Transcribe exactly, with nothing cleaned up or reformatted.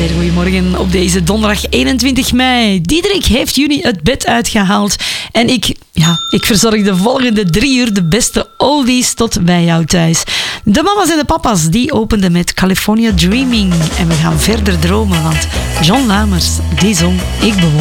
zeer goedemorgen op deze donderdag eenentwintig mei. Diederik heeft jullie het bed uitgehaald. En ik, ja, ik verzorg de volgende drie uur de beste oldies tot bij jou thuis. De mama's en de papa's, die openden met California Dreaming. En we gaan verder dromen, want John Lamers, die zong Ik bewoon